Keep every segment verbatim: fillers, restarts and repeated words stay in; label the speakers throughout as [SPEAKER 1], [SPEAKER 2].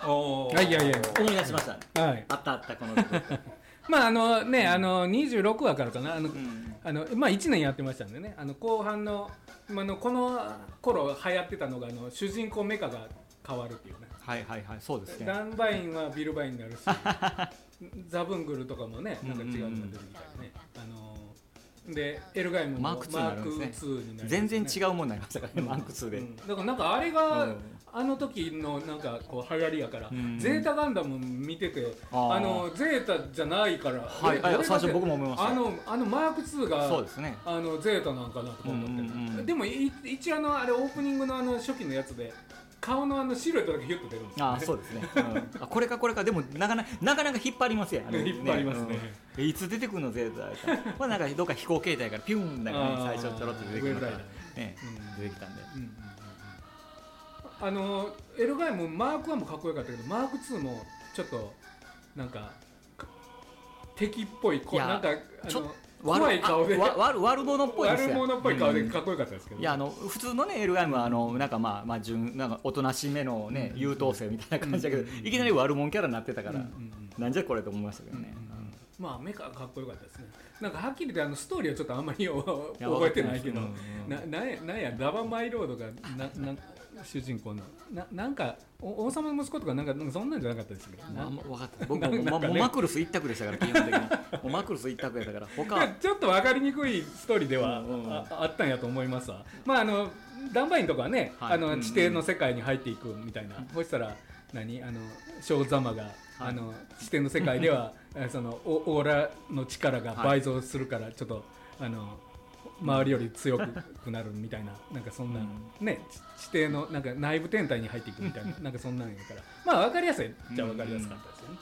[SPEAKER 1] お
[SPEAKER 2] いやいや
[SPEAKER 3] 思い出しました、
[SPEAKER 2] はい、
[SPEAKER 3] あったあったこの
[SPEAKER 2] まああのね、あのにじゅうろくわからかな、あの、
[SPEAKER 3] うん、
[SPEAKER 2] あのまあいちねんやってましたんでね、あの後半の、まあ、のこの頃流行ってたのがあの主人公メカが変わるっていうね。
[SPEAKER 3] はいはいはい、そうですね。
[SPEAKER 2] ダンバインはビルバインになるしザブングルとかもね、なんか違うのが出てきたりね、あのでエルガイムもマークツーになる、ね、
[SPEAKER 3] 全然違うものになりましたからね、うん、マークツーで、うん、
[SPEAKER 2] だからなんかあれが、うん、あの時のなんかこう流行りやから、うん、ゼータガンダム見てて、あのゼータじゃないから、
[SPEAKER 3] はい、最初僕も思いました。
[SPEAKER 2] あのあのマークツーが
[SPEAKER 3] そうですね、
[SPEAKER 2] あのゼータなんかなとか思って、うんうんうん、でも一応あのあれオープニングのあの初期のやつで顔のあのシルエットだけヒュッと出るんですよ、ね、
[SPEAKER 3] あそうですね、うん、あこれかこれか、でもなかなかなかなか引っ張りますよ、あの
[SPEAKER 2] 引っ張りますね、
[SPEAKER 3] うん、いつ出てくるのゼータこれなんかどっか飛行形態からピュンなんか、ね、最初ちょろっと出てくるのから、ね、うん、出てきたんで、うんうん
[SPEAKER 2] うん、あのエルガイもマークワンもかっこよかったけどマークツーもちょっとなんか敵っぽい、こなんかあの怖い顔で
[SPEAKER 3] 悪悪者っぽいですよ、
[SPEAKER 2] 悪者っぽい顔でかっこよかったですけど、
[SPEAKER 3] いやあの普通のねエルガイムはあのなんかまあまあ純なんかおとなしめのね、うん、優等生みたいな感じだけど、うん、いきなり悪者キャラになってたから、うんうん、なんじゃこれと思いましたけどね、うんうん、
[SPEAKER 2] まあメカかっこよかったですね。なんかはっきり言ってあのストーリーはちょっとあんまり覚えてないけど、ななんやなんやダバマイロードがなな主人公の な, なんか王様の息子とかなんかなんかそんなんじゃなかったですけど、
[SPEAKER 3] まあ、分かった僕も、ね、もうマクルス一択でしたから基本的にもうマクルス一択やったから他
[SPEAKER 2] ちょっと分かりにくいストーリーでは あ,、うんうん、あ, あったんやと思いますわ。まああのダンバインとかはね、はい、あの地底の世界に入っていくみたいな、うん、そしたら何あのショーザマが、はい、あの地底の世界ではそのオーラの力が倍増するから、はい、ちょっとあの周りより強くなるみたいななんかそんな、うん、ね地底のなんか内部天体に入っていくみたいななんかそんなんやからまあ分かりやすいじゃあ分かりやすかったですよね、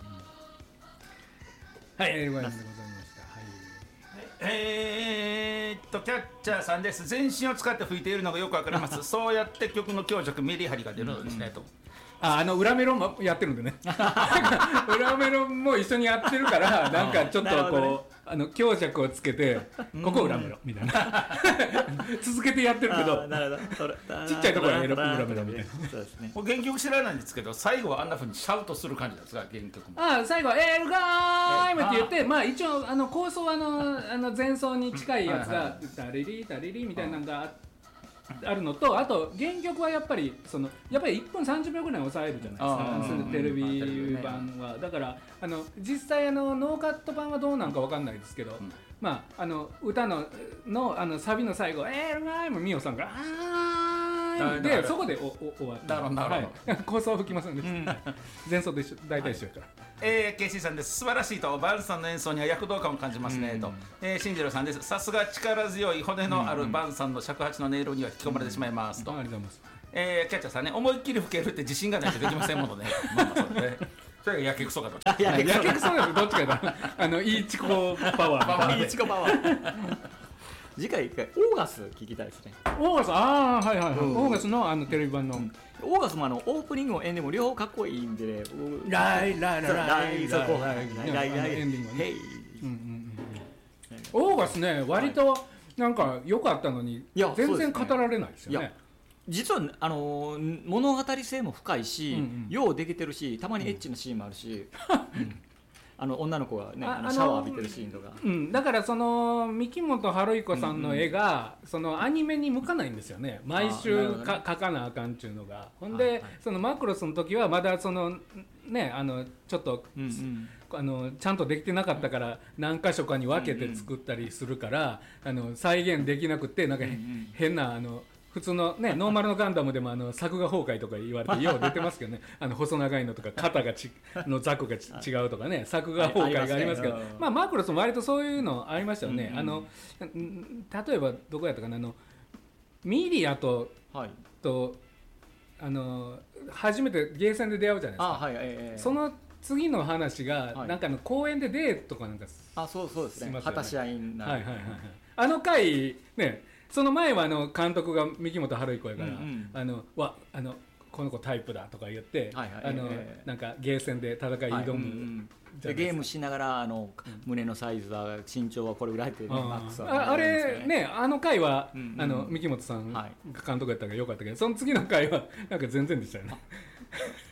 [SPEAKER 2] うんうん、はいエルガイムでございました、はい、
[SPEAKER 1] えー、っとキャッチャーさんです。全身を使って吹いているのがよく分かりますそうやって曲の強弱メリハリが出るんですね、うん、と
[SPEAKER 2] あ, あの裏メロンもやってるんでね裏メロンも一緒にやってるからなんかちょっとこう、ね、あの強弱をつけてここ裏メロンみたいな続けてやってるけどちっちゃいところは裏メロンみたいな
[SPEAKER 1] そうです、ね、原曲知らないんですけど最後はあんな風にシャウトする感じなんですか原曲も。
[SPEAKER 2] あ最後はエルガイムって言ってまあ一応あの構想はあのあの前奏に近いやつがタリリタリリみたいなのがあってあるのとあと原曲はやっぱりそのやっぱりいっぷんさんじゅうびょうぐらい抑えるじゃないですかテレビ版は。だからあの実際あのノーカット版はどうなんかわかんないですけど、うん、まああの歌ののあのサビの最後エルガイムミオさんがあーでそこでおお終わった。
[SPEAKER 1] なるほどなるほど、
[SPEAKER 2] はい、構想は吹きませんでした、うん、前奏で一緒大体一緒やから、はい
[SPEAKER 1] えー、ケイシーさんです。素晴らしいとバンさんの演奏には躍動感を感じますね、うん、と、えー、新次郎さんです。さすが力強い骨のあるバンさんの尺八の音色には引き込まれてしまいますと、うんうん、ありがとうございます、えー、キャッチャーさんね思いっきり吹けるって自信がないとできませんものねまあまあそれねそれがやけくそかと
[SPEAKER 2] やけくそだとどっちかだあのイーチコパワー
[SPEAKER 3] イーチコパワー次回一回オーガス聞きたいですね。
[SPEAKER 2] オーガスああはいはいはい、うん、オーガスのあのテレビ版の、うん、
[SPEAKER 3] オーガスもあのオープニングもエンディングも両方かっこいいんでね。
[SPEAKER 2] ライライライライ
[SPEAKER 3] そこライライライ
[SPEAKER 2] エンディングはね。オーガスね割となんか良かったのに全然語られないですよね。
[SPEAKER 3] 実はあのー、物語性も深いし、うんうん、ようできてるし、たまにエッチなシーンもあるし、うん、あの女の子がねあのシャワー浴びてるシーンとか、
[SPEAKER 2] うん、だからその三木本春彦さんの絵が、うんうん、そのアニメに向かないんですよね。毎週か、ね、描かなあかんっていうのが。ほんで、はいはい、そのマクロスの時はまだそのねあのちょっと、うんうん、あのちゃんとできてなかったから何箇所かに分けて作ったりするから、うんうん、あの再現できなくてなんか、うんうん、変なあの普通のねノーマルのガンダムでもあの作画崩壊とか言われてよう出てますけどねあの細長いのとか肩がちのザクが違うとかね作画崩壊がありますけど、まあマクロスも割とそういうのありましたよね、うんうん、あの例えばどこやったかなあのミリアと、はい、とあの初めてゲーセンで出会うじゃないですか、
[SPEAKER 3] はいえー、
[SPEAKER 2] その次の話が、はい、なんかの公園でデートとかなんか
[SPEAKER 3] あそうそうですね果たし合いになる、
[SPEAKER 2] はいはいはいはい、あの回ねその前はあの監督が三木本春彦やから、うんうん、あのわあのこの子タイプだとか言って、はいはい、あの、えー、なんかゲーセンで戦い挑む、はいうんうん、
[SPEAKER 3] でゲームしながらあの、うん、胸のサイズは身長はこれぐらいって、ね、マックスは、
[SPEAKER 2] ね、あ, あれねあの回は、うんうん、あの三木本さんが監督やったからよかったけど、その次の回はなんか全然でしたよね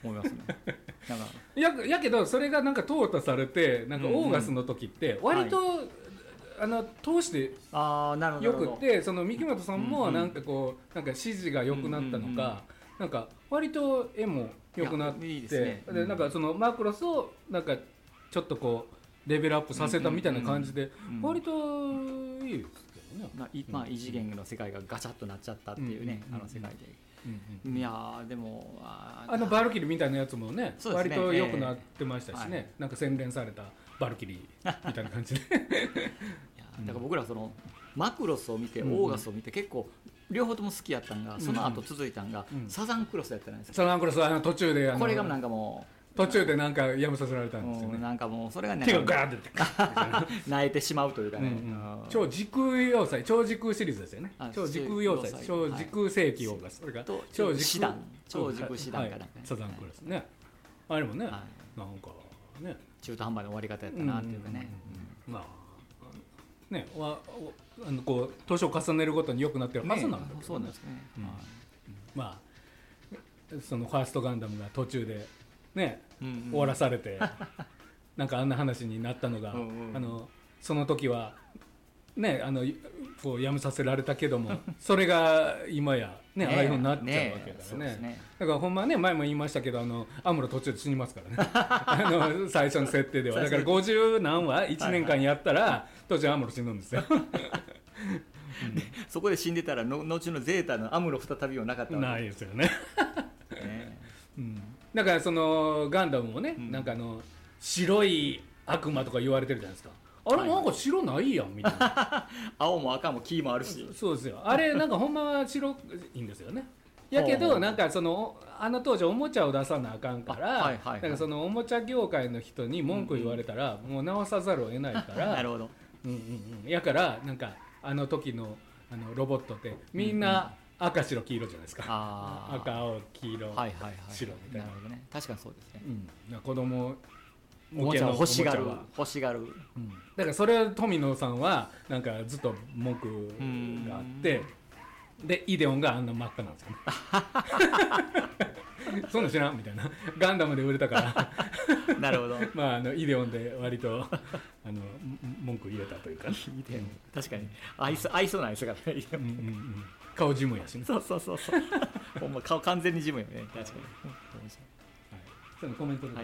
[SPEAKER 3] 思いますねなんか
[SPEAKER 2] や, やけどそれがなんか淘汰されてなんかオーガスの時って割と、うんうん、あの通してよくってその三木本さんもなんかこうなんか指示が良くなったのか、うんうんうん、なんか割と絵も良くなっていいですね、でなんかそのマクロスをなんかちょっとこうレベルアップさせたみたいな感じで割といいですけどね、
[SPEAKER 3] まあ、いまあ異次元の世界がガチャッとなっちゃったっていうね、うんうん、あの世界で、うんうん、いやでも
[SPEAKER 2] あ, あのバルキリーみたいなやつも ね, ね割と良くなってましたしね、えー、なんか洗練されたバルキリーみたいな感じでいや
[SPEAKER 3] だから僕らそのマクロスを見てオーガスを見て結構両方とも好きやったんが、その後続いたんが、うん、サザンクロスやったじゃないですか。
[SPEAKER 2] サザンクロスはあの途中であの
[SPEAKER 3] これがなんかもう
[SPEAKER 2] 途中でなんかやめさせられたんですよね。
[SPEAKER 3] なんかもうそれがね
[SPEAKER 2] 手がガーッて
[SPEAKER 3] 泣いてしまうというかね、うんうん、
[SPEAKER 2] 超時空要塞超時空シリーズですよね。超時空要塞超時空世紀オーガス、それが
[SPEAKER 3] 超時空超時空師団から、ね、
[SPEAKER 2] サザンクロスね、あれもね、はい、なんかね
[SPEAKER 3] 中途半端な終わり方やったなっていうかね、
[SPEAKER 2] うんうんうん、まあね、わあのこう年を重ねるごとに良くなってるはずなんだけど、ね、
[SPEAKER 3] そうなんですね、うん、
[SPEAKER 2] まあそのファーストガンダムが途中でね、うんうん、終わらされてなんかあんな話になったのが、うんうん、あのその時はねあのこうやめさせられたけどもそれが今やねああいう風になっちゃうわけだから ね, ね, ねだからほんまね前も言いましたけどあのアムロ途中で死にますからねあの最初の設定ではだからごじゅう何話いちねんかんやったら途中アムロ死ぬんですよ
[SPEAKER 3] でそこで死んでたらの後のゼータのアムロ再びはなかったわけ
[SPEAKER 2] ないですよねね、うん、だからそのガンダムもね、うん、なんかあの白い悪魔とか言われてるじゃないですか。あれなんか白ないやんみたいな
[SPEAKER 3] 青も赤も黄もあるし
[SPEAKER 2] そうですよ。あれなんかほんまは白いんですよね。やけどなんかそのあの当時おもちゃを出さなあかんから、はいはいはい、なんかそのおもちゃ業界の人に文句言われたら、うんうん、もう直さざるを得ないから
[SPEAKER 3] なるほど、
[SPEAKER 2] うんうんうん、やからなんかあの時のあのロボットってみんな赤白黄色じゃないですか、うんうん、赤青黄色、はいはいはい、白みたいな。
[SPEAKER 3] なるほどね、確かにそうですね、
[SPEAKER 2] うん、子供
[SPEAKER 3] おもちゃを欲しがる欲しがる、うん、
[SPEAKER 2] だからそれは富野さんはなんかずっと文句があってでイデオンがあんな真っ赤なんですよねそんな知らんみたいなガンダムで売れたから
[SPEAKER 3] なるほど
[SPEAKER 2] まああのイデオンで割とあの文句入れたというか、ね、
[SPEAKER 3] イデオン確かに愛想愛想ないですからね、うんうんうん、
[SPEAKER 2] 顔ジムやしね。
[SPEAKER 3] そうそうそうそうほんま顔完全にジムやね確かに、
[SPEAKER 2] そのコメントで、はい、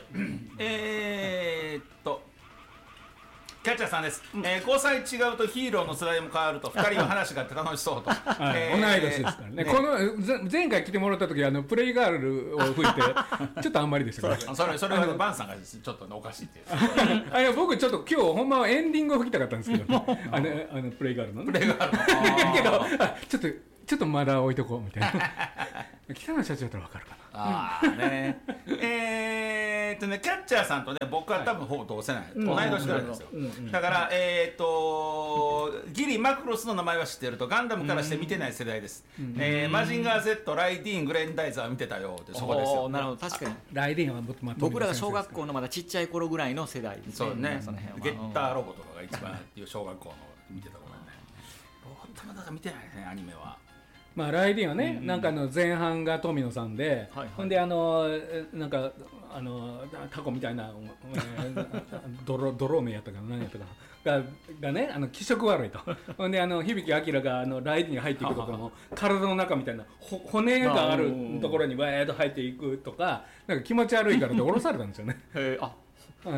[SPEAKER 1] えーっとキャッチャーさんです、うんえー、交際違うとヒーローの世代も変わるとふたりは話があって楽しそうと、
[SPEAKER 2] はいえー、同い年ですからね。ねこの前回来てもらった時あのプレイガールを吹いてちょっとあんまりでしたから
[SPEAKER 1] それそれはバンさんがちょっとおかしいって
[SPEAKER 2] あれ僕ちょっと今日ほんまはエンディングを吹きたかったんですけど、ね、あのあのプレイガールの、ね、
[SPEAKER 1] プレイガールの
[SPEAKER 2] けどちょっとちょっとまだ置いとこうみたいな北野社長だったら分かるかな
[SPEAKER 1] あねえーっとねキャッチャーさんとね僕は多分ほぼ同世代、はい、同い年ぐらいですよ、うんうん、だからえーっとギリマクロスの名前は知ってるとガンダムからして見てない世代です、うんえー、マジンガー Z ライディーングレンダイザー見てたよってそこですよ。
[SPEAKER 3] なるほど確かに
[SPEAKER 2] ライディーンはもっとまと
[SPEAKER 3] 僕らが小学校のまだちっちゃい頃ぐらいの世代ですね。
[SPEAKER 1] そうね、その辺はゲッターロボとかが一番っていう小学校の見てた頃ねロボットもだから見てないですねアニメは。
[SPEAKER 2] まあ、ライディーンはね、うんうん、なんかあの前半が富野さんで、はいはい、ほんであのなんかあのタコみたいな泥泥目やったかな何やったかなががねあの気色悪いとほんであの響明があのライディーンに入っていくところも体の中みたいな骨があるところにわーっと入っていくとかなんか気持ち悪いからって降ろされたんですよね。
[SPEAKER 3] へあ
[SPEAKER 2] はい、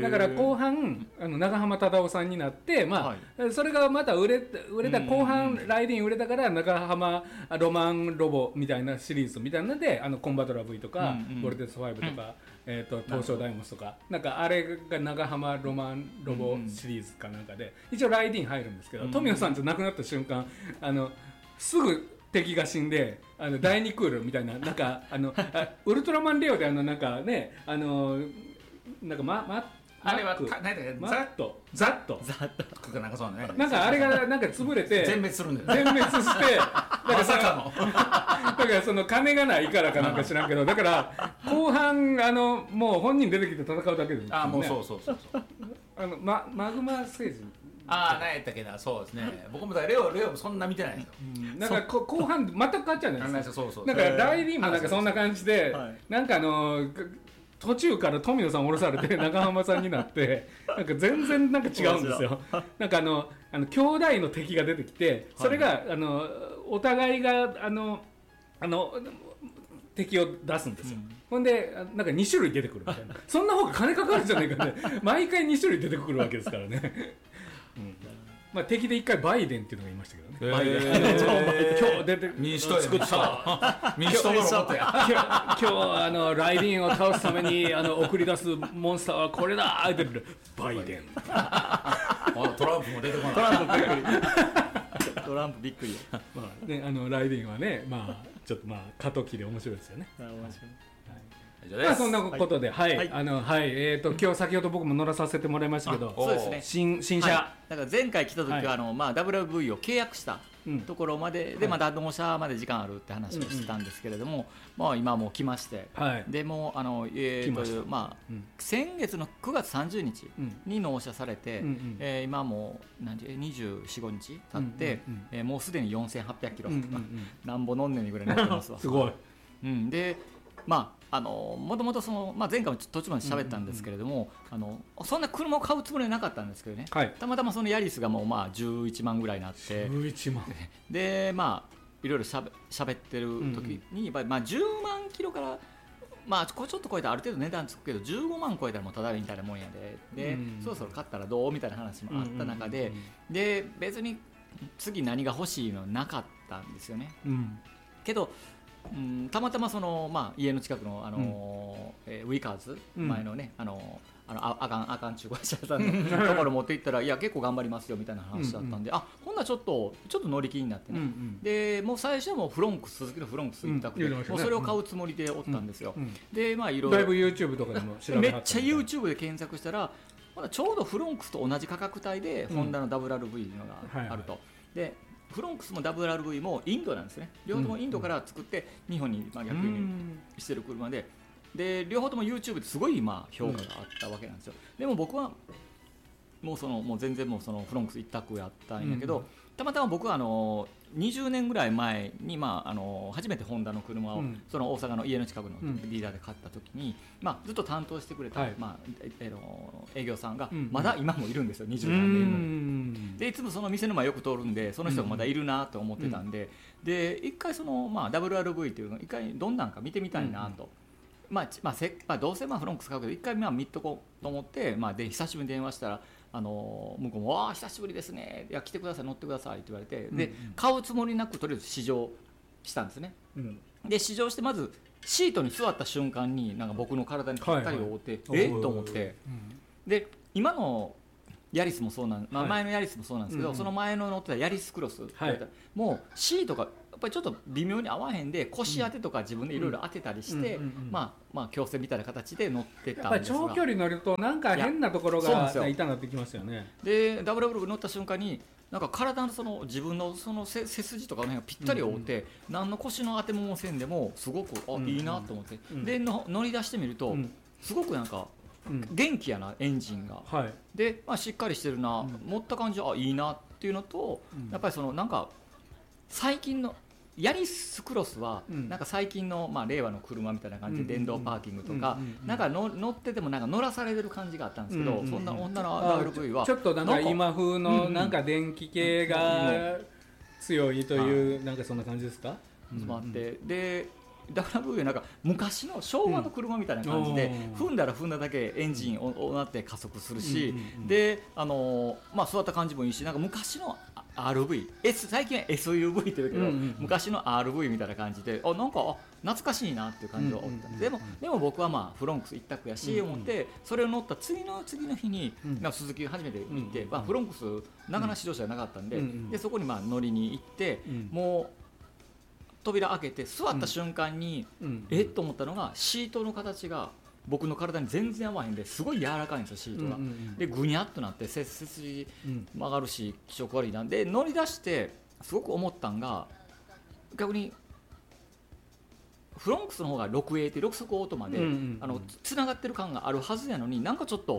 [SPEAKER 2] だから後半あの長浜忠夫さんになって、まあはい、それがまた売れ売れた後半ライディーン売れたから長浜ロマンロボみたいなシリーズみたいなのであのコンバトラ V とか、うんうん、ボルテスファイブとか、うんえー、と東証ダイモスとかなんかあれが長浜ロマンロボシリーズかなんかで、うん、一応ライディーン入るんですけど、うん、富野さんと亡くなった瞬間あのすぐ敵が死んであの第二クールみたいななんかあのあウルトラマンレオであのなんかねあのなんかまま
[SPEAKER 1] あれはた何だっけ
[SPEAKER 2] ザッとザッと
[SPEAKER 3] ザッと
[SPEAKER 1] なんかそうね
[SPEAKER 2] なんかあれがなんか潰れて
[SPEAKER 1] 全滅するんだよ
[SPEAKER 2] 全滅してだからさだからその金がないからかなんか知らんけどだから後半あのもう本人出てきて戦うだけで、ね、
[SPEAKER 1] あもうそうそうそうそう
[SPEAKER 2] あのママグマ星人
[SPEAKER 1] ああ何やったっけな、そうですね僕もだからレオレオもそんな見てないですよ、
[SPEAKER 2] うん、なんかこ後半全く変わっちゃうんですよ。
[SPEAKER 1] そうそう
[SPEAKER 2] だからライリーもなんかそんな感じで、はい、なんかあの途中から富野さん降ろされて長浜さんになってなんか全然なんか違うんですよなんかあのあの兄弟の敵が出てきてそれが、はい、あのお互いがあのあの敵を出すんですよ、うん、ほんでなんかに種類出てくるみたいなそんな方が金かかるんじゃないかね毎回に種類出てくるわけですからね、うんまあ、敵でいっかいバイデンっていうのがいましたけどね、えー、バイデン今日出て
[SPEAKER 1] 民主党作った民主党のことや
[SPEAKER 2] 今日今日あのライディンを倒すためにあの送り出すモンスターはこれだーって言ってバイデン
[SPEAKER 1] あトランプも出てこない
[SPEAKER 3] トランプびっくりトランプびっくり
[SPEAKER 2] まあね、あのライディンはねまあちょっとまあ過渡期で面白いですよね。面白い。まあそんなことで、はい、はい、あのはい、えっ、ー、と今日先ほど僕も乗らさせてもらいましたけど、
[SPEAKER 3] そうですね。
[SPEAKER 2] 新新車、
[SPEAKER 3] はい、だから前回来た時は、はい、あのまあ ダブリューブイ を契約したところまで、うん、でまだ納車まで時間あるって話をしてたんですけれども、うんうん、まあ今もう来まして、はい、でもあのえっ、ー、とまあ、うん、先月のくがつさんじゅうにちに納車されて、うんうん、えー、今もう何時にじゅうよん、ごにち経って、うんうんうん、えー、もうすでによんせんはっぴゃくキロ、うんうんうん、なんぼ飲んねんにぐらい乗ってますわ。
[SPEAKER 2] すごい。
[SPEAKER 3] うん、でまああのもともとその、まあ、前回も途中まで喋ったんですけれども、うんうんうん、あのそんな車を買うつもりはなかったんですけどね、はい、たまたまそのヤリスがもうまあじゅういちまんぐらいになって
[SPEAKER 2] じゅういちまん
[SPEAKER 3] でまあいろいろしゃべ喋ってる時に、うんうん、まあ、じゅうまんキロからまあこれちょっと超えたらある程度値段つくけどじゅうごまん超えたらもうただみたいなもんやで、で、うんうん、そろそろ買ったらどうみたいな話もあった中で、うんうんうんうん、で別に次何が欲しいのなかったんですよね、うん、けどうん、たまたまその、まあ、家の近くの、あのーうんえー、ウィカーズ、うん、前のね、あのー、あのああかんあかん中古車さんのところ持って行ったらいや結構頑張りますよみたいな話だったんで、うんうん、あほんならちょっとちょっと乗り気になってね、うんうん、でもう最初はもうフロンクス鈴木のフロンクス一択で、うんね、もうそれを買うつもりでおったんですよ、うんうん、でまあいろいろ
[SPEAKER 2] だいぶ YouTube とかでも調べ
[SPEAKER 3] めっちゃ YouTube で検索したらまだちょうどフロンクスと同じ価格帯で、うん、ホンダの ダブリューアールブイ のがあると、はいはい、でフロンクスも ダブリューアールブイ もインドなんですね。両方ともインドから作って日本にまあ逆にしてる車で、で両方とも YouTube ですごいまあ評価があったわけなんですよ。でも僕はもうそのもう全然もうそのフロンクス一択やったんやけど、たまたま僕はあのにじゅうねんぐらい前にまああの初めてホンダの車をその大阪の家の近くのディーラーで買った時に、まあずっと担当してくれたまあえの営業さんがまだ今もいるんですよ。にじゅうさんねんでいつもその店の前よく通るんでその人がまだいるなと思ってたんで、で一回そのまあ ダブリューアールブイ っていうのを一回どんなんか見てみたいなと。まあまあせまあどうせまあフロンクス買うけど一回まあ見とこうと思ってまあで久しぶりに電話したら。あの向こうも「わあ久しぶりですね、いや来てください乗ってください」って言われて、で買うつもりなくとりあえず試乗したんですね、うん、で試乗してまずシートに座った瞬間になんか僕の体にぴったり覆って、はいはい、えっと思って、うん、で今のヤリスもそうなん、まあ、前のヤリスもそうなんですけど、はい、その前の乗ってたヤリスクロス、はい、もうシートがやっぱりちょっと微妙に合わへんで腰当てとか自分でいろいろ当てたりして、まあまあ矯正みたいな形で乗ってたんですが、
[SPEAKER 2] やっぱり長距離乗るとなんか変なところが痛なってきますよね。
[SPEAKER 3] でダブルブル乗った瞬間になんか体のその自分のその背筋とかの辺がぴったり覆って、うんうん、何の腰の当てもせんでもすごくあ、うんうん、いいなと思って、うん、での乗り出してみると、うん、すごくなんか元気やなエンジンが、はい、で、まあ、しっかりしてるな、うん、持った感じあいいなっていうのと、うん、やっぱりそのなんか最近のヤリスクロスはなんか最近のまあ令和の車みたいな感じで電動パーキングとかなんかの乗っててもなんか乗らされてる感じがあったんですけど、そんな女の ダブリューブイ は
[SPEAKER 2] ちょっとなんか今風のなんか電気系が強いというなんかそんな感じですか。
[SPEAKER 3] あってでダブリューブイ はなんか昔の昭和の車みたいな感じで、うん、踏んだら踏んだだけエンジンをなって加速するし、うんうんうん、であのー、まあ座った感じもいいしなんか昔の アールブイ、S、最近は エスユーブイ って言うけど、うんうんうん、昔の アールブイ みたいな感じであなんかあ懐かしいなっていう感じは思った、うんうんうん、でもでも僕はまあフロンクス一択やし、うんうん、思ってそれを乗った次の次の日に、うん、なんか鈴木初めて行って、うんまあ、フロンクス長野指導者じゃなかったんで、うんうん、でそこにまあ乗りに行って、うん、もう扉開けて座った瞬間に、うん、えっと思ったのがシートの形が僕の体に全然合わへんですごい柔らかいんですよシートが、うんうんうん、でぐにゃっとなって背筋曲がるし気色悪いなんで乗り出してすごく思ったんが逆にフロンクスの方が ろくエー ってろく速オートマで、うんうんうん、あのつながってる感があるはずやのになんかちょっと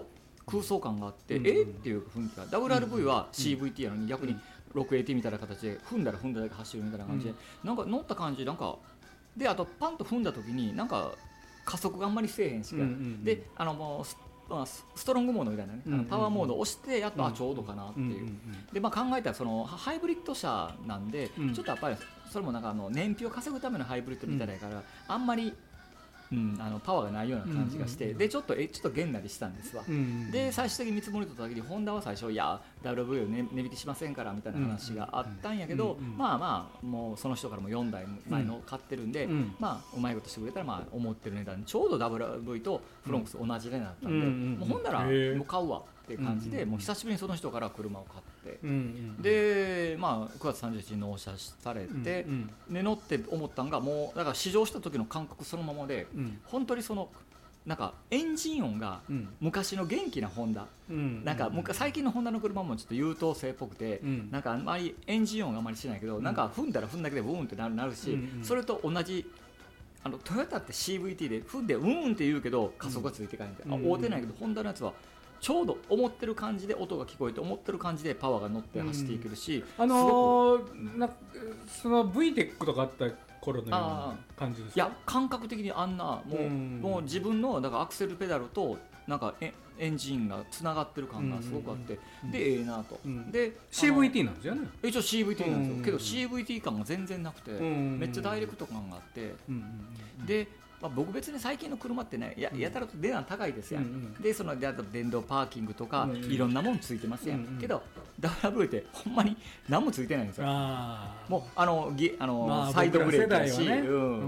[SPEAKER 3] 空想感があって、うん、えっていう雰囲気が ダブリューアールブイ は シーブイティー やのに逆に ろくエーティー みたいな形で踏んだら踏んだだけ走るみたいな感じで、うん、なんか乗った感じなんかであとパンと踏んだ時になんか加速があんまりせえへんし、うんうんうん、であのもうストロングモードみたいなね、うんうんうん、パワーモードを押してやっと、うん、あちょうどかなっていう、うんうんうん、で、まあ、考えたらそのハイブリッド車なんで、うん、ちょっとやっぱりそれもなんかあの燃費を稼ぐためのハイブリッドみたいだから、うん、あんまり、うん、あのパワーがないような感じがして、うんうんうん、でちょっとえちょっとげんなりしたんですわ、うんうん、で最終的に見積もりとった時にホンダは最初いや ダブリューアールブイ を値引きしませんからみたいな話があったんやけど、うんうんうん、まあまあもうその人からもよんだいまえの買ってるんで、うん、まあうまいことしてくれたらまあ思ってる値段ちょうど ダブリューアールブイ とフロンクス同じ値段だったんで、うんうん、もうほんならもう買うわっていう感じで、もう久しぶりにその人から車を買って、うんうん、で、まあ、くがつさんじゅういちにちに納車されて、うんうん、で乗って思ったのがもうだから試乗した時の感覚そのままで、うん、本当にそのなんかエンジン音が昔の元気なホンダ、うん、なんか最近のホンダの車もちょっと優等生っぽくて、うん、なんかあんまりエンジン音があまりしないけど、うん、なんか踏んだら踏んだけでブーンってなる、なるし、うんうん、それと同じあのトヨタって シーブイティー で踏んでウーンって言うけど加速がついていかないんで、うん、あ合うてないけど、ホンダのやつはちょうど思ってる感じで音が聞こえて思ってる感じでパワーが乗って走っていけるし、
[SPEAKER 2] うん、あのー、なその ブイテック とかあった頃のような感じですか？
[SPEAKER 3] いや感覚的にあんなもう、うん、もう自分のだからアクセルペダルとなんかエエンジンがつながってる感がすごくあって、うん、でええなと、うん、で
[SPEAKER 2] シーブイティー なんですよね。
[SPEAKER 3] 一応 シーブイティー なんですよ、うん、けど シーブイティー 感が全然なくて、うん、めっちゃダイレクト感があって、うん、でまあ、僕別に最近の車ってね や, やたらと値段高いですやん、うんうん、でそので電動パーキングとか、うんうん、いろんなもんついてますやん、うんうん、けど ダブリューアールブイ ってほんまに何もついてないんですよ。あもうあのぎあの、まあ、サイドブレーキだし、ねうんうん、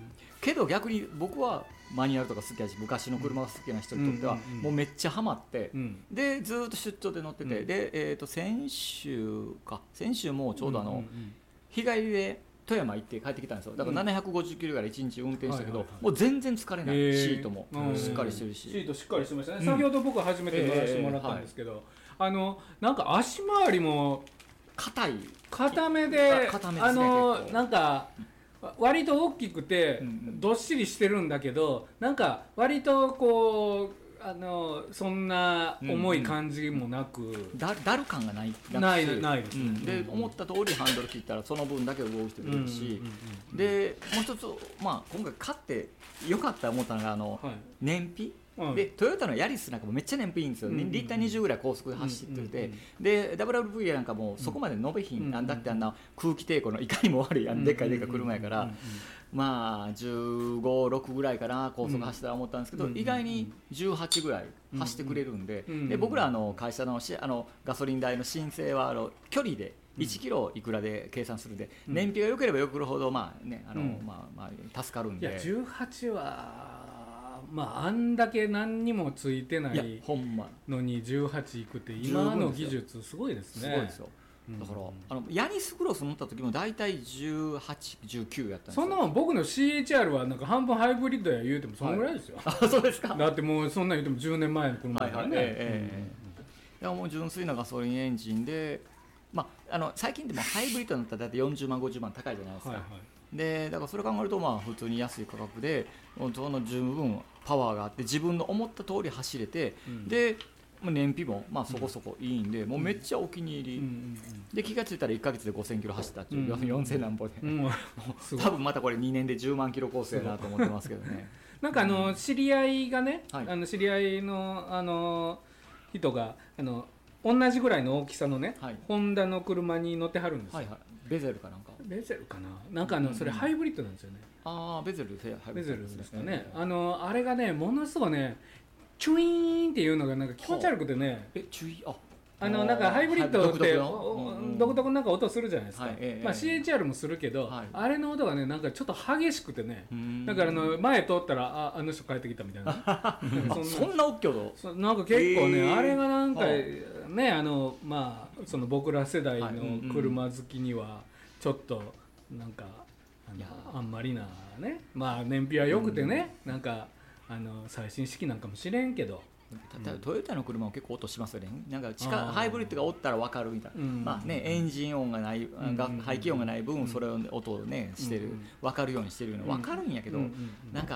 [SPEAKER 3] けど逆に僕はマニュアルとか好きだし昔の車が好きな人にとってはもうめっちゃハマって、うん、でずっと出張で乗ってて、うん、で、えー、と先週か先週もちょうどあの、うんうんうん、日帰りで富山行って帰ってきたんですよ。だからななひゃくごじゅっキロぐらいいちにち運転したけど、うんはいはいはい、もう全然疲れない、えー、シートもしっかりしてるし、
[SPEAKER 2] シートしっかりしてましたね、うん、先ほど僕初めて乗らせてもらったんですけど、えーはい、あのなんか足回りも
[SPEAKER 3] 硬い
[SPEAKER 2] 硬めで、硬めですね、あのなんか割と大きくてどっしりしてるんだけど、なんか割とこうあのそんな重い感じもなく、うんうん、
[SPEAKER 3] だ, だる感がない
[SPEAKER 2] ないないです、ねうん、
[SPEAKER 3] で思った通りハンドル切ったらその分だけ動いてくれるし、うんうんうんうん、でもう一つ、まあ、今回買ってよかったと思ったのがあの、はい、燃費でトヨタのヤリスなんかもめっちゃ燃費いいんですよ、うんうん、リッターにじゅうぐらい高速で走ってて、うんうんうん、で ダブリューアールブイ なんかもそこまで伸びひん、うんうん、だってあんな空気抵抗のいかにも悪いあのでっかいでっかい車やから、うんうんうんうん、まあじゅうご、ろくぐらいかな高速走ったら思ったんですけど、うん、意外にじゅうはちぐらい走ってくれるんで、うん、で僕らの会社 の, あのガソリン代の申請はあの距離でいちキロいくらで計算するんで、うん、燃費が良ければ良くるほど、まあねあのうんまあまあ、助かるんで。
[SPEAKER 2] いやじゅうはちはまあ、あんだけ何にもついてないのにじゅうはちいくって今の技術すごいですね。
[SPEAKER 3] すごいですよ。だから、うん、あのヤリスクロス乗った時も大体じゅうはち、じゅうきゅうやったんですよ。
[SPEAKER 2] そんな僕の シーエイチアール はなんか半分ハイブリッドや言うてもそのぐらいですよ、
[SPEAKER 3] はい、あそうですか。
[SPEAKER 2] だってもうそんな言うてもじゅうねんまえの車だからね、はいはいえーうん、い
[SPEAKER 3] やもう純粋なガソリンエンジンで、まあ、あの最近でもハイブリッドになったら大体よんじゅうまんごじゅうまん高いじゃないですか、はいはい、でだからそれ考えるとまあ普通に安い価格でその十分パワーがあって自分の思った通り走れて、うん、で燃費もまあそこそこいいんで、うん、もうめっちゃお気に入り、うんうんうん、で気がついたらいっかげつでごせんキロ走ったっていう、うん、よんせんなんぼで、うん、多分またこれにねんでじゅうまんキロコースやなと思ってますけどね
[SPEAKER 2] なんかあの知り合いがね、はい、あの知り合いのあの人があの同じぐらいの大きさのね、はい、ホンダの車に乗ってはるんですよ、はいはい、
[SPEAKER 3] ベゼルかなんか
[SPEAKER 2] ベゼルかななんかあのそれハイブリッドなんですよね、
[SPEAKER 3] うんうん、ああベゼルベ
[SPEAKER 2] ゼルですかね、あのあれがねものすごいねチュイーンっていうのがなんか気持ち悪くてね、
[SPEAKER 3] えチュイあ
[SPEAKER 2] あのなんかハイブリッドって独特なんか音するじゃないですか、はいえーまあ、シーエイチアール もするけど、はい、あれの音がねなんかちょっと激しくてね、だからあの前通ったら あ, あの人帰ってきたみたいな
[SPEAKER 3] そ, そんな大きい音
[SPEAKER 2] なんか結構ね、えー、あれがなんかねあのまあその僕ら世代の車好きにはちょっとなんかあ, あんまりなね、まあ燃費は良くてね、うん、なんかあの最新式なんかもしれんけど
[SPEAKER 3] ただトヨタの車も結構音しますよね。なんか近ハイブリッドがおったら分かるみたいな、まあね、エンジン音がない、うん、排気音がない分、うん、それを音をねしてる、うん、分かるようにしてるの分かるんやけど、うん、なんか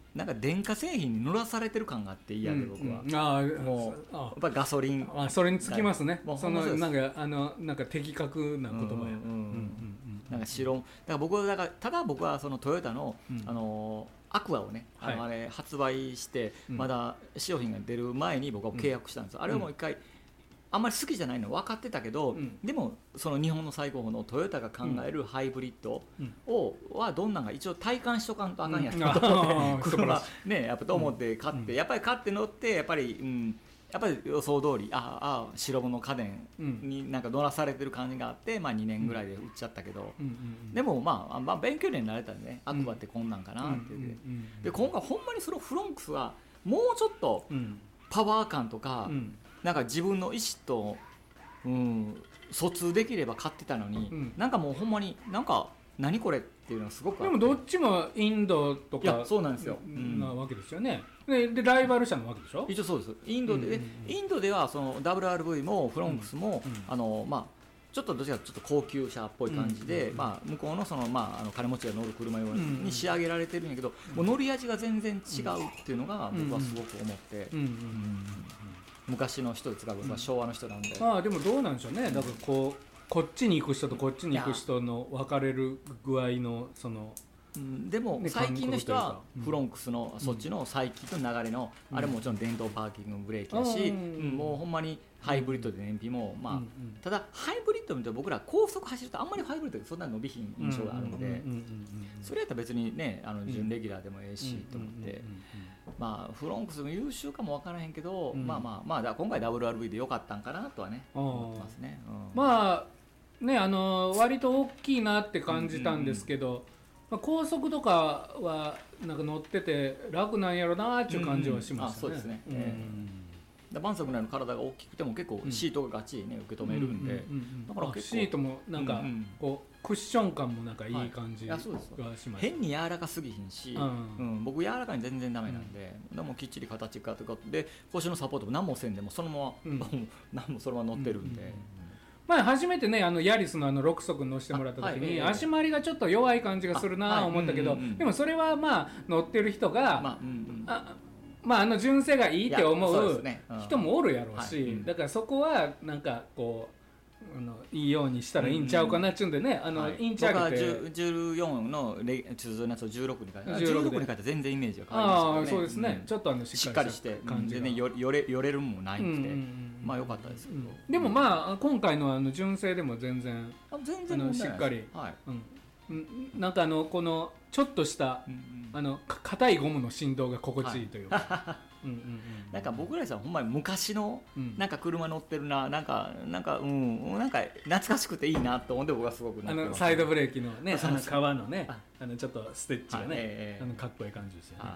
[SPEAKER 3] なんか電化製品に乗らされてる感があって嫌で、僕は、
[SPEAKER 2] うん、あ
[SPEAKER 3] もうやっぱりガソリン、
[SPEAKER 2] あそれにつきますね、そのなん
[SPEAKER 3] か
[SPEAKER 2] あのなんか的確な言葉や、
[SPEAKER 3] なんか白だから僕はだからただ僕はそのトヨタの、うん、あのアクアをね、はい、あのあれ発売して、うん、まだ試用品が出る前に僕は契約したんですよ、うん、あれはもう一回あんまり好きじゃないの分かってたけど、うん、でもその日本の最高峰のトヨタが考えるハイブリッドを、うん、はどんなのが一応体感しとかんとあかんやつと思って、車ねやっぱと思って買って、うん、やっぱり買って乗ってやっぱり、うん、やっぱり予想通りああ白物家電になんか乗らされてる感じがあって、まあ、にねんぐらいで売っちゃったけど、うんうんうん、でも、まあ、まあ勉強になれたんでね、アクバってこんなんかなって、うんうんうん、で今回ほんまにそのフロンクスはもうちょっとパワー感とか、うん、なんか自分の意思と、うん、疎通できれば買ってたのに、うん、なんかもうほんまになんか何これっていうのがすごくあって、
[SPEAKER 2] でもどっちもインドとか
[SPEAKER 3] そうなんですよ、うん、
[SPEAKER 2] なわけですよね。で, でライバル社のわけでしょ。
[SPEAKER 3] 一応そうです。インドで、うんうんうん、インドではその ダブリューアールブイ もフロンクスも、うんうん、あのまあちょっとどちらかちょっと高級車っぽい感じで、うんうん、まあ向こうのそのまああの金持ちが乗る車用に仕上げられてるんやけど、うんうん、もう乗り味が全然違うっていうのが僕はすごく思って、うんうんうんうん、昔の人ですが、僕は昭和の人なんで、
[SPEAKER 2] うん、まあでもどうなんでしょうね。だからこうこっちに行く人とこっちに行く人の分かれる具合のその、
[SPEAKER 3] うん、でも最近の人はフロンクスのそっちの最近の流れの、うん、あれももちろん電動パーキングブレーキだし、うん、もうほんまにハイブリッドで燃費も、まあ、うん、ただハイブリッド見ると僕ら高速走るとあんまりハイブリッドでそんな伸びひん印象があるので、それやったら別にねあの準レギュラーでもええしと思って、まあフロンクスの優秀かも分からへんけど、うん、まあまあまあだ今回 ダブリューアールブイ で良かったんかなとはね思ってますね、
[SPEAKER 2] うん、まあねあの割と大きいなって感じたんですけど、うんうんうん、まあ、高速とかはなんか乗ってて楽なんやろなっていう感じはしましたね。
[SPEAKER 3] そうですね、うん、えー、バンサぐらいの体が大きくても結構シートがガチリね受け止めるんで、
[SPEAKER 2] だから結構シートもなんかこうクッション感もなんかいい感じがします、はい、
[SPEAKER 3] 変に柔らかすぎひんし、うんうん、僕柔らかに全然ダメなんで、うん、でもきっちり形がとかで腰のサポートも何もせんでもそのまま、うん、何もそのまま乗ってるんで、うんうんうん、
[SPEAKER 2] まあ、初めてねあのヤリスのあのろく速乗せてもらった時に、はい、足回りがちょっと弱い感じがするなと思ったけど、はい、うんうんうん、でもそれはまあ乗ってる人が、まあうんうん、あまあ、あの純正がいいって思う人もおるやろうし、はい、うん、だからそこはなんかこうあのいいようにしたらいいんちゃうかなっちゅうんでね、あの、はい、インチ上げて
[SPEAKER 3] 僕はじゅうよんの通常のやつをじゅうろくに変えたじゅうろくに変えたら全然イメージが変わりましたね。
[SPEAKER 2] ああそうですね、うん、ちょっとあの
[SPEAKER 3] しっかりして感じでねよれよれるもないんで、うんうん、まあ良かったですけど、うん、
[SPEAKER 2] でもまあ今回のあの純正でも全然
[SPEAKER 3] あ全然
[SPEAKER 2] あのしっかり、はい、うん、なんかあのこのちょっとした、うんうん、あの硬いゴムの振動が心地いいというか、はい
[SPEAKER 3] うんうんうん、なんか僕らさんほんまに昔のなんか車乗ってるな、なんかなんかうんなんか懐かしくていいなと思って僕はすごく
[SPEAKER 2] あのサイドブレーキのねあの革のねあのちょっとステッチがね、はい、えー、あのかっこいい感じですよね、はい、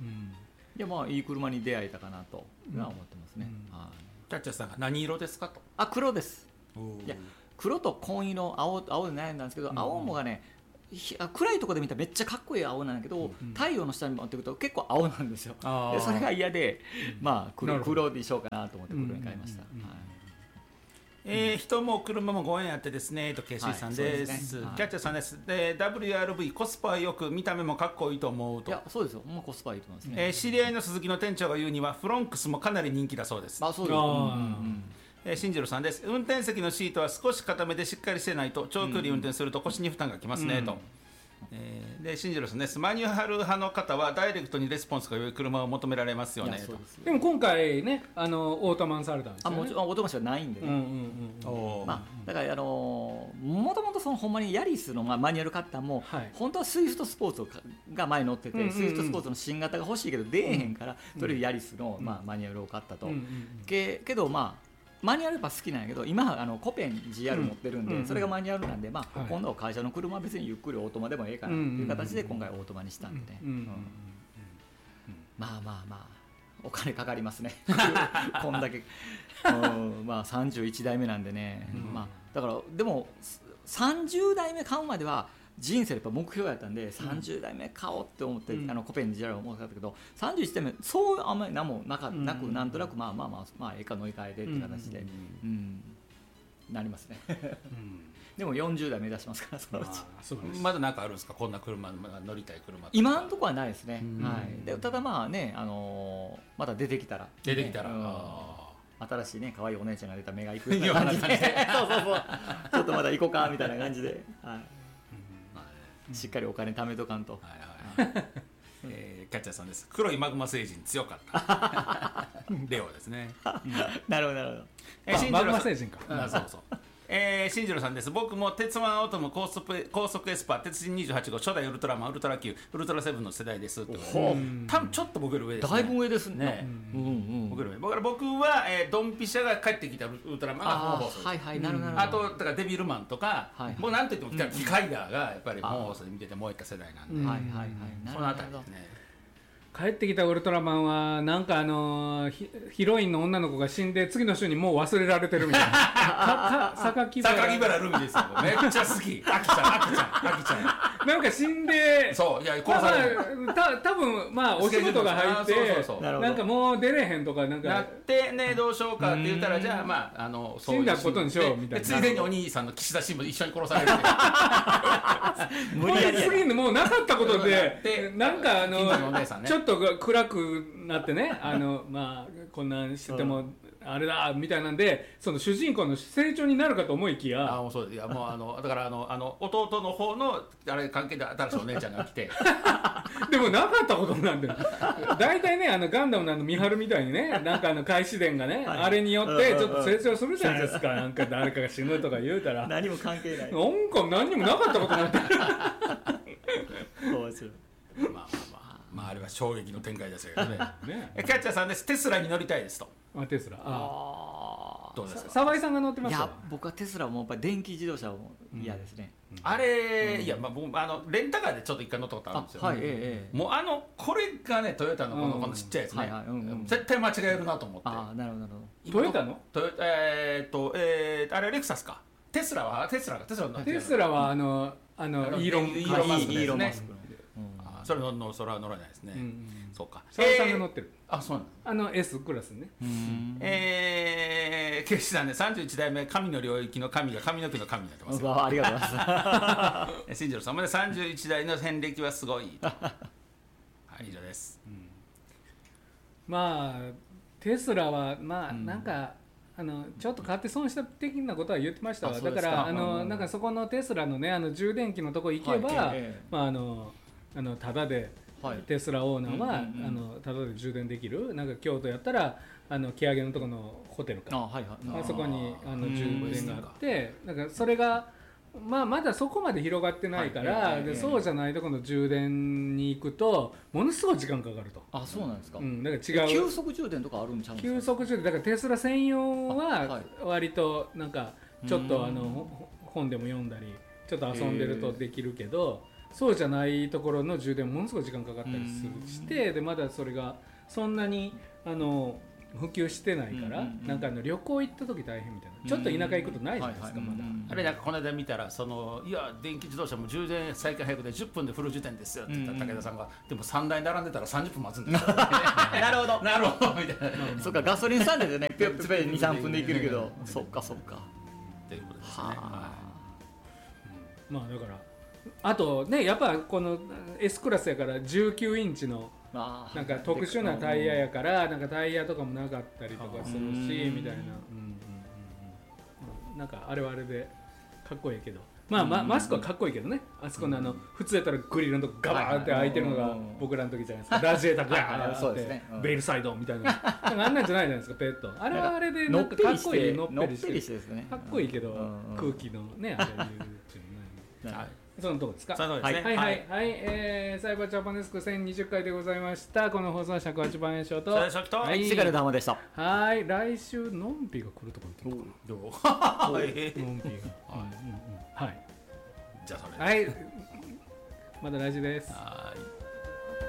[SPEAKER 3] うん、でまあいい車に出会えたかなとは思ってますね、うんうん、はい。
[SPEAKER 1] キャッチャーさんが何色ですかと。
[SPEAKER 3] あ黒です。いや黒と紺色青青で悩んだんですけど、うん、青もがね暗いところで見たらめっちゃかっこいい青なんだけど、うん、太陽の下に持っていくと結構青なんですよ。でそれが嫌で、うん、まあ 黒, 黒にしようかなと思って黒に買いました、うんうんうん、はい。
[SPEAKER 1] えー、人も車もご縁あってですねとケイシーさんです、はい、ですね、はい、キャッチャーさんです。で ダブリューアールブイ コスパよく見た目もかっこいいと思うと。
[SPEAKER 3] いやそうですよ、ほんまコスパいいと思いますね、
[SPEAKER 1] えー、知り合いの鈴木の店長が言うにはフロンクスもかなり人気だそうです。
[SPEAKER 3] あそうです、うんうんうん、
[SPEAKER 1] えー、新次郎さんです。運転席のシートは少し固めでしっかりしてないと長距離運転すると腰に負担がきますね、うん、と、えー、で新次郎さんです。マニュアル派の方はダイレクトにレスポンスが良い車を求められますよねと。
[SPEAKER 2] で, でも今回ねあのオートマンされたんですよね。
[SPEAKER 3] あもちろんオートマンしかないんでね、うんうんうん、まあ、だからあのもともとそのほんまにヤリスの、まあ、マニュアル買ったも、はい、本当はスイフトスポーツが前に乗ってて、うんうんうん、スイフトスポーツの新型が欲しいけど出えへんから、うん、とりあえずヤリスの、まあ、マニュアルを買ったと、うんうんうん、け, けどまあマニュアルやっぱ好きなんやけど今あのコペン ジーアール 持ってるんで、うん、それがマニュアルなんで、まあはい、今度は会社の車は別にゆっくりオートマでもええかなという形で今回オートマにしたんでね、うんうんうんうん、まあまあまあお金かかりますねこんだけまあさんじゅういちだいめなんでね、うん、まあ、だからでもさんじゅうだいめ買うまでは人生やっぱ目標やったんでさんじゅうだいめ買おうって思って、うん、あのコペン ジーアール を思ってたけどさんじゅういちだいめそうあんまり何もなかなく、うん、なんとなくまあまあまあまあええか乗り換えでって形で、うんうんうん、なりますね、うん、 でもよんじゅうだい目指しますからそのうち、
[SPEAKER 1] まだ何かあるんですか、こんな車乗りたい車とか。
[SPEAKER 3] 今のところはないですね、はい、でただまあね、あのー、また出てきたら、ね、
[SPEAKER 1] 出てきたら、うん、
[SPEAKER 3] 新しいね可愛いお姉ちゃんが出た目がいくような感じでそうそうそうちょっとまだ行こうかみたいな感じで、はい、しっかりお金貯めとかんと、はいはい
[SPEAKER 1] えー、キャッチャーさんです。黒いマグマ星人強かったレオですね、うん、
[SPEAKER 3] なるほどなるほど、
[SPEAKER 2] えー、マグマ星人か、
[SPEAKER 1] あそうそうえー、新次郎さんです。僕も鉄腕アトム高速高速エスパー鉄人にじゅうはち号初代ウルトラマンウルトラ Q ウルトラセブンの世代ですと。多分ちょっと僕より上ですね。
[SPEAKER 3] だいぶ上ですね。
[SPEAKER 1] うんうん、僕より上。僕は、僕は、えー、ドンピシャが帰ってきたウルトラマンが本放送。
[SPEAKER 3] はいはい、なるほど。
[SPEAKER 1] あとだからデビルマンとか、はいはい、もうなんといってもキカイダーがやっぱり本放送で見てて燃えた世代なんで、はいはいはい、そのあたりですね。
[SPEAKER 2] 帰ってきたウルトラマンはなんかあのー、ヒ, ヒロインの女の子が死んで次の週にもう忘れられてるみたいな
[SPEAKER 1] 榊原ルミですよ。めっちゃ好き。アキちゃんアキちゃんアキちゃん
[SPEAKER 2] なんか死んで、
[SPEAKER 1] そういや殺される、
[SPEAKER 2] まあ、た多分まあお仕事が入ってそうそうそう、なんかもう出れへんとかなんか
[SPEAKER 1] なってね、どうしようかって言ったら、じゃあまああの
[SPEAKER 2] そういう死んだことにしようみたいな、
[SPEAKER 1] ついでにお兄さんの岸田新聞一緒に殺される
[SPEAKER 2] 無理やり次にもうなかったことでなんかあのちょっと暗くなってね、あのまあこんなんしててもあれだみたいなんで、その主人公の成長になるかと思いきや、
[SPEAKER 1] あもうそういやもうあのだからあのあの弟の方のあれ関係で新しいお姉ちゃんが来て
[SPEAKER 2] でもなかったことなんだよ。大体ね、あのガンダムのあのミハルみたいにね、なんかあの開始伝がね、はい、あれによってちょっと成長するじゃないですか。なんか誰かが死ぬとか言うたら
[SPEAKER 3] 何も関係ない。
[SPEAKER 2] なんか何にもなかったことになってる。
[SPEAKER 3] 面白い。
[SPEAKER 1] まあまあまあ、まあ、あれは衝撃の展開ですよね。ねキャッチャーさんです。テスラに乗りたいですと。
[SPEAKER 2] あ、テスラ。あ
[SPEAKER 1] あどうですか。
[SPEAKER 2] 沢井さんが乗ってました。
[SPEAKER 3] いや、僕はテスラもやっぱり電気自動車も嫌ですね。
[SPEAKER 1] うん、あれ、うん、いや、まあ、僕あのレンタカーでちょっと一回乗ったことあるんですよ。
[SPEAKER 3] はい、ええ、
[SPEAKER 1] もうあのこれがねトヨタのこの、うん、このちっちゃいやつね、はいはいうんうん、絶対間違えるなと思って。
[SPEAKER 3] あ、なるほどなるほ
[SPEAKER 2] ど。トヨタの？
[SPEAKER 1] トヨえー、っとえー、あれはレクサスか。テスラはテスラがテスラの
[SPEAKER 2] テスラはあのあのイーロン
[SPEAKER 1] イーロンマスクですね。それののそれは乗らないですね。うんうん、そうか。
[SPEAKER 2] 沢井さんが乗ってる。
[SPEAKER 1] あ、そうなん
[SPEAKER 2] あの S クラスね。
[SPEAKER 1] えー、決してね、さんじゅういち代目神の領域の神が髪の毛の神になってます
[SPEAKER 3] よ。ありがとうございます。
[SPEAKER 1] 新次郎さんもね、さんじゅういち代の遍歴はすごい。はい、以上です。うん、
[SPEAKER 2] まあテスラはまあなんか、うん、あのちょっと買って損した的なことは言ってましたわ。だからあのなんかそこのテスラのねあの充電器のとこ行けば、はい、まああのあのタダで。はい、テスラオーナーは、うんうんうん、あのタダで充電できる。なんか京都やったらあの木上のところのホテルか あ,、はいはい、あそこにあの充電があって、なんかそれが、まあ、まだそこまで広がってないから、はい、でそうじゃないところの充電に行くとものすごい時間かかると。
[SPEAKER 3] あ、そうなんですか。
[SPEAKER 2] うん、だから違う
[SPEAKER 3] 急速充電とかあるんちゃうんですか。
[SPEAKER 2] 急速充電だからテスラ専用は割となんかちょっとあの本でも読んだりちょっと遊んでるとできるけど、そうじゃないところの充電ものすごい時間かかったりするしてでまだそれがそんなにあの普及してないから、なんかあの旅行行った時大変みたいな、ちょっと田舎行くとないじゃないですか、まだ。
[SPEAKER 1] あれなんかこの間見たらそのいや電気自動車も充電再開早くでじゅっぷんでフル充電ですよって言った武田さんが、でもさん台並んでたらさんじゅっぷん待つんですよ。
[SPEAKER 3] なるほど
[SPEAKER 1] なるほどみたいな。
[SPEAKER 3] そっか、ガソリンスタンドでねピュッピュッに、さんぷんで行けるけど、そっかそっか
[SPEAKER 1] っていうことですね。
[SPEAKER 2] まあだからあとね、やっぱこの S クラスやからじゅうきゅうインチのなんか特殊なタイヤやからなんかタイヤとかもなかったりとかするしみたいな、なんかあれはあれでかっこいいけど、まあまマスクはかっこいいけどね。あそこのあの普通やったらグリルのとこガバーって開いてるのが僕らの時じゃないですか。ラジエーターガーってベイルサイドみたいな、あんなんじゃないじゃないですかペット。あれはあれでなんかかっこいい、のっぺりしてかっこいいけど空気のねあれ言うっていうのね。そのとこですか。
[SPEAKER 1] そのとこですね。
[SPEAKER 2] はいはいはい、はい、えー、サイバージャパネスクせんにじゅっかいでございました。この放送は尺八番円賞と
[SPEAKER 3] はい、シガルダマでした。
[SPEAKER 2] はい、来週のんぴが来るところに
[SPEAKER 1] どうのんぴが、
[SPEAKER 2] はい、
[SPEAKER 1] じゃあそれ
[SPEAKER 2] はい、まだ来週です。
[SPEAKER 1] はい。